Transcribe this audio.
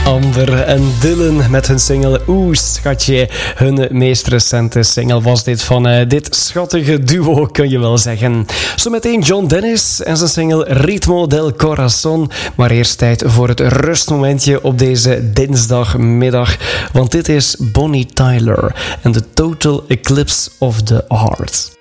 Amber en Dylan met hun single Oeh, schatje. Hun meest recente single was dit van dit schattige duo, kun je wel zeggen. Zometeen John Dennis en zijn single Ritmo del Corazon. Maar eerst tijd voor het rustmomentje op deze dinsdagmiddag. Want dit is Bonnie Tyler en The Total Eclipse of the Heart.